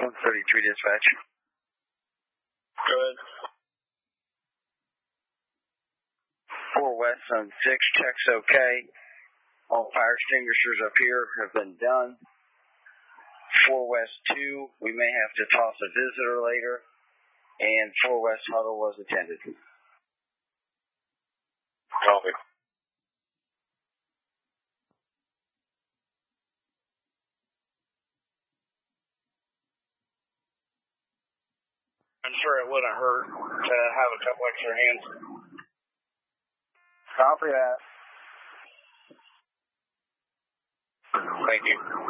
133 dispatch. Good. 4 West on 6, checks okay. All fire extinguishers up here have been done. 4 West 2, we may have to toss a visitor later. And 4 West huddle was attended. Copy. I'm sure it wouldn't hurt to have a couple extra hands. Copy that. Thank you.